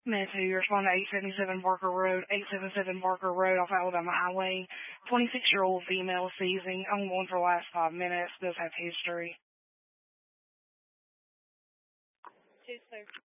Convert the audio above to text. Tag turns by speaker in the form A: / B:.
A: Matthew, you respond to 877 Barker Road off Alabama Highway. 26-year-old female seizing, ongoing for the last 5 minutes, does have history.
B: 2, sir.